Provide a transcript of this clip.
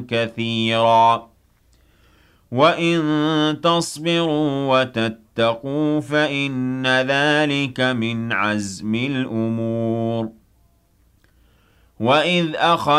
كثيرا وإن تصبروا وتتقوا فإن ذلك من عزم الأمور وإذ أخذ